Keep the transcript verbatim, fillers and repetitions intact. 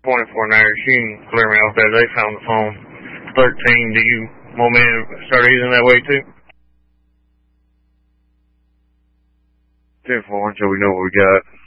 twenty-four hours. You can clear me off that. They found the phone. thirteen, do you want me to start using that way too? ten four, until we know what we got.